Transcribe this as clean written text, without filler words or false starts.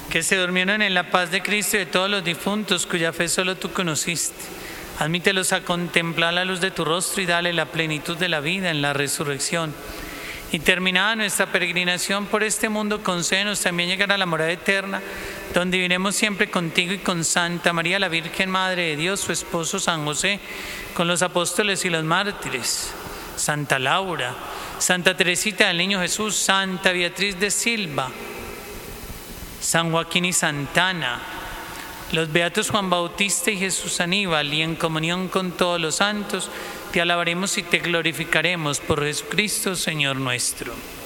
que se durmieron en la paz de Cristo y de todos los difuntos cuya fe solo tú conociste. Admítelos a contemplar la luz de tu rostro y dale la plenitud de la vida en la resurrección. Y terminada nuestra peregrinación por este mundo, concédenos también llegar a la morada eterna, donde viviremos siempre contigo y con Santa María, la Virgen Madre de Dios, su esposo San José, con los apóstoles y los mártires, Santa Laura, Santa Teresita del Niño Jesús, Santa Beatriz de Silva, San Joaquín y Santana, los beatos Juan Bautista y Jesús Aníbal, y en comunión con todos los santos, te alabaremos y te glorificaremos por Jesucristo, Señor nuestro.